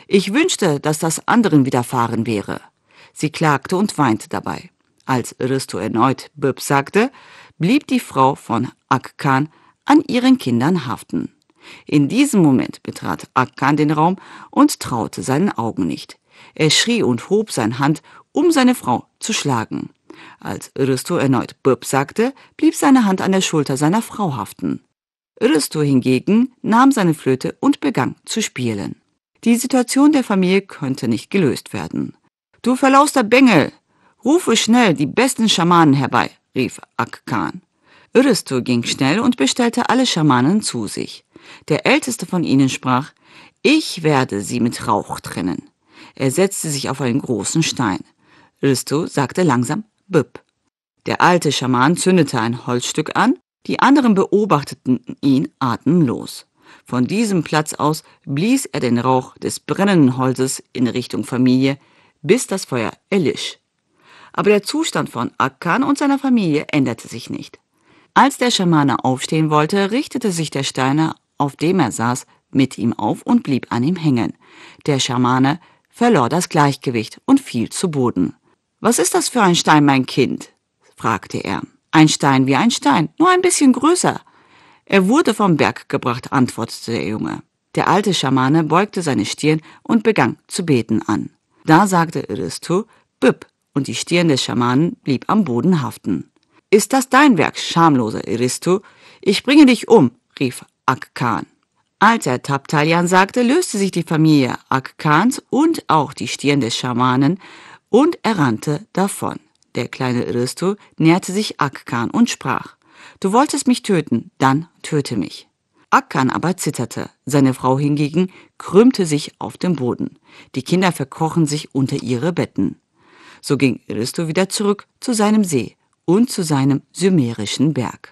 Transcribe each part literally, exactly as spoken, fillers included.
Ich wünschte, dass das anderen widerfahren wäre. Sie klagte und weinte dabei. Als Aristo erneut Böp sagte, blieb die Frau von Aga Khan an ihren Kindern haften. In diesem Moment betrat Aga Khan den Raum und traute seinen Augen nicht. Er schrie und hob seine Hand, um seine Frau zu schlagen. Als Aristo erneut Böp sagte, blieb seine Hand an der Schulter seiner Frau haften. Aristo hingegen nahm seine Flöte und begann zu spielen. Die Situation der Familie konnte nicht gelöst werden. »Du verlauster Bengel! Rufe schnell die besten Schamanen herbei«, rief Aga Khan. Aristo ging schnell und bestellte alle Schamanen zu sich. Der älteste von ihnen sprach, »Ich werde sie mit Rauch trennen.« Er setzte sich auf einen großen Stein. Aristo sagte langsam, »Böp«. Der alte Schaman zündete ein Holzstück an, die anderen beobachteten ihn atemlos. Von diesem Platz aus blies er den Rauch des brennenden Holzes in Richtung Familie, bis das Feuer erlisch. Aber der Zustand von Aga Khan und seiner Familie änderte sich nicht. Als der Schamane aufstehen wollte, richtete sich der Stein, auf dem er saß, mit ihm auf und blieb an ihm hängen. Der Schamane verlor das Gleichgewicht und fiel zu Boden. »Was ist das für ein Stein, mein Kind?« fragte er. »Ein Stein wie ein Stein, nur ein bisschen größer.« »Er wurde vom Berg gebracht«, antwortete der Junge. Der alte Schamane beugte seine Stirn und begann zu beten an. Da sagte Aristo, »Böp«, und die Stirn des Schamanen blieb am Boden haften. »Ist das dein Werk, schamloser Aristo? Ich bringe dich um«, rief Aga Khan. Als er Tabtalian sagte, löste sich die Familie Aga Khans und auch die Stirn des Schamanen und er rannte davon. Der kleine Aristo näherte sich Aga Khan und sprach, »Du wolltest mich töten, dann töte mich.« Aga Khan aber zitterte, seine Frau hingegen krümmte sich auf dem Boden. Die Kinder verkrochen sich unter ihre Betten. So ging Aristo wieder zurück zu seinem See und zu seinem sumerischen Berg.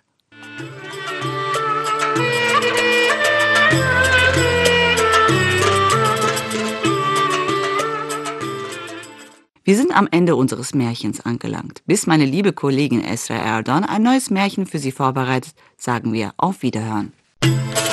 Wir sind am Ende unseres Märchens angelangt. Bis meine liebe Kollegin Esra Erdogan ein neues Märchen für Sie vorbereitet, sagen wir auf Wiederhören.